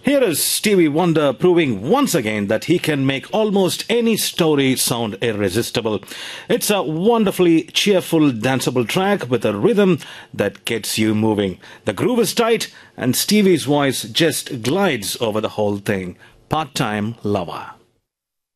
Here is Stevie Wonder proving once again that he can make almost any story sound irresistible. It's a wonderfully cheerful, danceable track with a rhythm that gets you moving. The groove is tight and Stevie's voice just glides over the whole thing. Part-time lover.